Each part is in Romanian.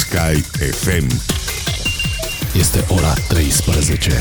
Sky FM. Este ora 13.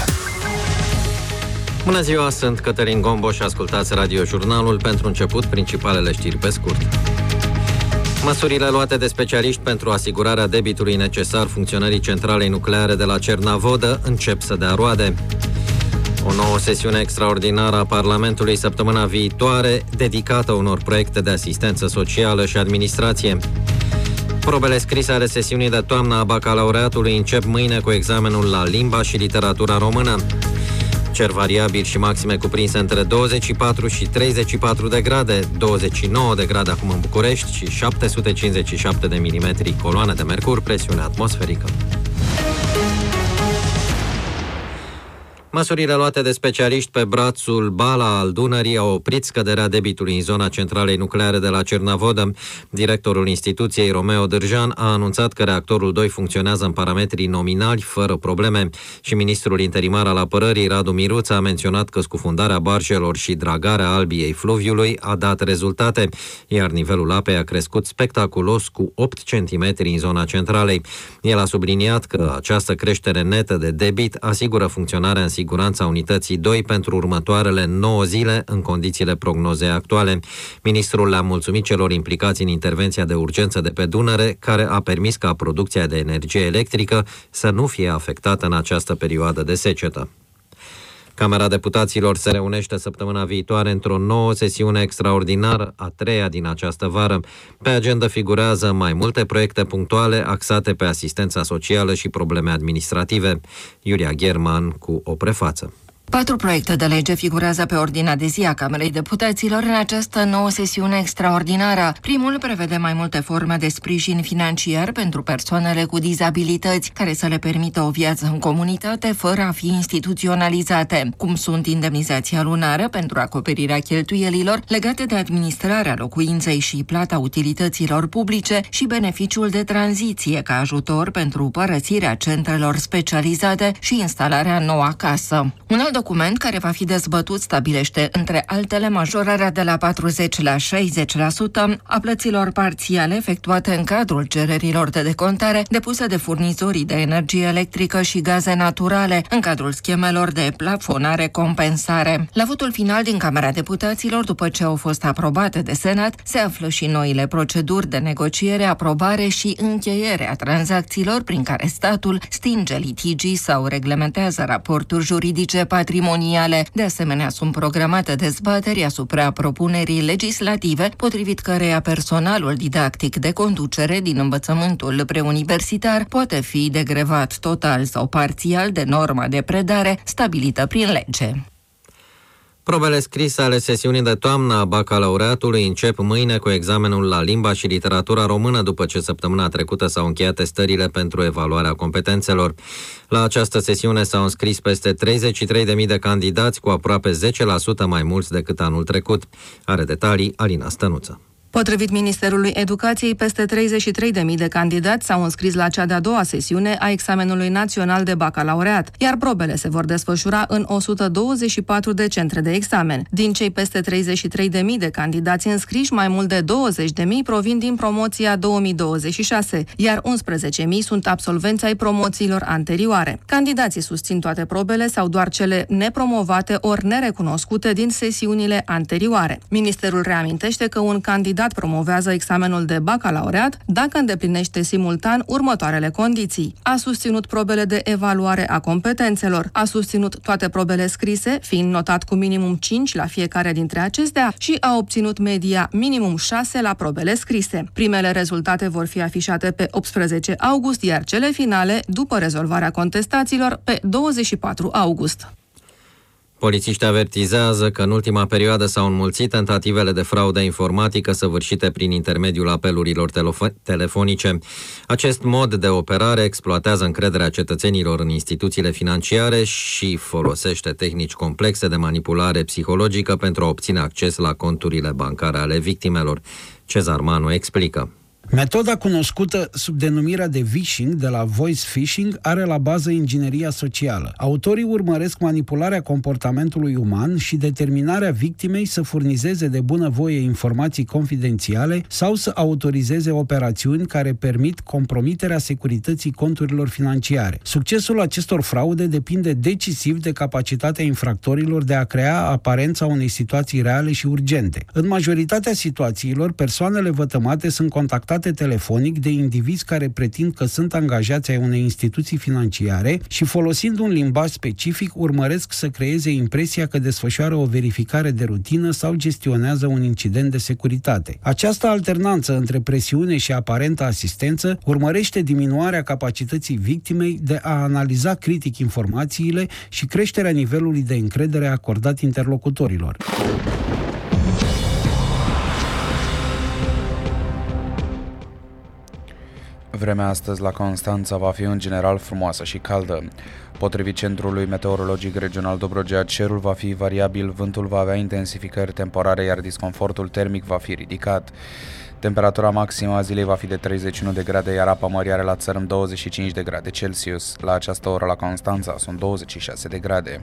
Bună ziua, sunt Cătălin Gombo și ascultați Radio-Jurnalul. Pentru început, principalele știri pe scurt. Măsurile luate de specialiști pentru asigurarea debitului necesar funcționării centralei nucleare de la Cernavodă încep să dea roade. O nouă sesiune extraordinară a Parlamentului săptămâna viitoare, dedicată unor proiecte de asistență socială și administrație. Probele scrise ale sesiunii de toamnă a bacalaureatului încep mâine cu examenul la limba și literatura română. Cer variabil și maxime cuprinse între 24 și 34 de grade, 29 de grade acum în București și 757 de milimetri coloane de mercur, presiune atmosferică. Măsurile luate de specialiști pe brațul Bala al Dunării au oprit scăderea debitului în zona centralei nucleare de la Cernavodă. Directorul instituției, Romeo Dârjan, a anunțat că reactorul 2 funcționează în parametrii nominali, fără probleme. Și ministrul interimar al apărării, Radu Miruță, a menționat că scufundarea barjelor și dragarea albiei fluviului a dat rezultate, iar nivelul apei a crescut spectaculos cu 8 cm în zona centralei. El a subliniat că această creștere netă de debit asigură funcționarea în siguranța unității 2 pentru următoarele 9 zile în condițiile prognozei actuale. Ministrul le-a mulțumit celor implicați în intervenția de urgență de pe Dunăre, care a permis ca producția de energie electrică să nu fie afectată în această perioadă de secetă. Camera Deputaților se reunește săptămâna viitoare într-o nouă sesiune extraordinară, a treia din această vară. Pe agenda figurează mai multe proiecte punctuale axate pe asistența socială și probleme administrative. Iulia Gherman cu o prefață. 4 proiecte de lege figurează pe ordinea de zi a Camerei Deputaților în această nouă sesiune extraordinară. Primul prevede mai multe forme de sprijin financiar pentru persoanele cu dizabilități, care să le permită o viață în comunitate fără a fi instituționalizate, cum sunt indemnizația lunară pentru acoperirea cheltuielilor legate de administrarea locuinței și plata utilităților publice și beneficiul de tranziție ca ajutor pentru părăsirea centrelor specializate și instalarea nouă acasă. Un alt document care va fi dezbătut stabilește, între altele, majorarea de la 40 la 60% a plăților parțiale efectuate în cadrul cererilor de decontare depuse de furnizorii de energie electrică și gaze naturale în cadrul schemelor de plafonare-compensare. La votul final din Camera Deputaților, după ce au fost aprobate de Senat, se află și noile proceduri de negociere, aprobare și încheiere a tranzacțiilor prin care statul stinge litigii sau reglementează raporturi juridice patrimoniale. De asemenea, sunt programate dezbateri asupra propunerii legislative, potrivit căreia personalul didactic de conducere din învățământul preuniversitar poate fi degrevat total sau parțial de norma de predare stabilită prin lege. Probele scrise ale sesiunii de toamnă a bacalaureatului încep mâine cu examenul la limba și literatura română, după ce săptămâna trecută s-au încheiat testările pentru evaluarea competențelor. La această sesiune s-au înscris peste 33.000 de candidați, cu aproape 10% mai mulți decât anul trecut. Are detalii Alina Stănuță. Potrivit Ministerului Educației, peste 33.000 de candidați s-au înscris la cea de-a doua sesiune a examenului național de bacalaureat, iar probele se vor desfășura în 124 de centre de examen. Din cei peste 33.000 de candidați înscriși, mai mult de 20.000 provin din promoția 2026, iar 11.000 sunt absolvenți ai promoțiilor anterioare. Candidații susțin toate probele sau doar cele nepromovate ori nerecunoscute din sesiunile anterioare. Ministerul reamintește că un candidat promovează examenul de bacalaureat dacă îndeplinește simultan următoarele condiții. A susținut probele de evaluare a competențelor, a susținut toate probele scrise, fiind notat cu minimum 5 la fiecare dintre acestea și a obținut media minimum 6 la probele scrise. Primele rezultate vor fi afișate pe 18 august, iar cele finale, după rezolvarea contestațiilor, pe 24 august. Polițiștii avertizează că în ultima perioadă s-au înmulțit tentativele de fraudă informatică săvârșite prin intermediul apelurilor telefonice. Acest mod de operare exploatează încrederea cetățenilor în instituțiile financiare și folosește tehnici complexe de manipulare psihologică pentru a obține acces la conturile bancare ale victimelor. Cezar Manu explică. Metoda cunoscută sub denumirea de phishing, de la voice phishing, are la bază ingineria socială. Autorii urmăresc manipularea comportamentului uman și determinarea victimei să furnizeze de bunăvoie informații confidențiale sau să autorizeze operațiuni care permit compromiterea securității conturilor financiare. Succesul acestor fraude depinde decisiv de capacitatea infractorilor de a crea aparența unei situații reale și urgente. În majoritatea situațiilor, persoanele vătămate sunt contactate telefonic de indivizi care pretind că sunt angajați ai unei instituții financiare și, folosind un limbaj specific, urmăresc să creeze impresia că desfășoară o verificare de rutină sau gestionează un incident de securitate. Această alternanță între presiune și aparentă asistență urmărește diminuarea capacității victimei de a analiza critic informațiile și creșterea nivelului de încredere acordat interlocutorilor. Vremea astăzi la Constanța va fi în general frumoasă și caldă. Potrivit Centrului Meteorologic Regional Dobrogea, cerul va fi variabil, vântul va avea intensificări temporare, iar disconfortul termic va fi ridicat. Temperatura maximă a zilei va fi de 31 de grade, iar apa mării are la țărm 25 de grade Celsius. La această oră la Constanța sunt 26 de grade.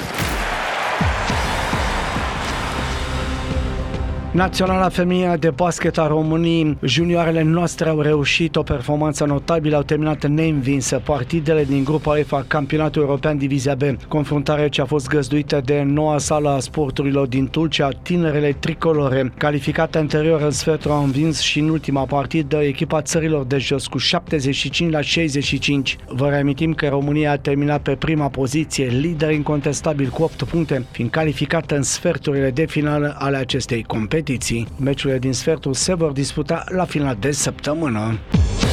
Naționala Femeie de Basket a României, junioarele noastre au reușit o performanță notabilă, au terminat neînvinsă partidele din grupa UEFA Campionatul European Divizia B, confruntare ce a fost găzduită de noua sală a sporturilor din Tulcea, tinerele tricolore, calificate anterior în sfertul, au învins și în ultima partidă echipa țărilor de jos cu 75-65. Vă reamintim că România a terminat pe prima poziție, lider incontestabil cu 8 puncte, fiind calificată în sferturile de finală ale acestei competiții. Meciurile din sfertul se vor disputa la final de săptămână.